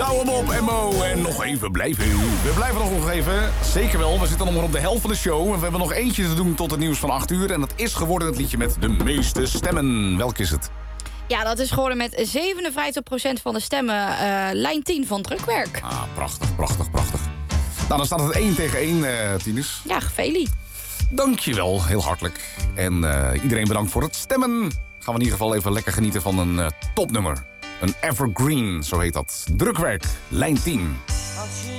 Douwe Bob en Mo en nog even blijven. We blijven nog even, zeker wel. We zitten nog maar op de helft van de show. En we hebben nog eentje te doen tot het nieuws van 8 uur. En dat is geworden het liedje met de meeste stemmen. Welk is het? Ja, dat is geworden met 57% van de stemmen lijn 10 van Drukwerk. Ah, prachtig, prachtig, prachtig. Nou, dan staat het 1-1, Tinus. Ja, gefelie. Dankjewel, heel hartelijk. En iedereen bedankt voor het stemmen. Gaan we in ieder geval even lekker genieten van een topnummer. Een evergreen, zo heet dat. Drukwerk, lijn 10.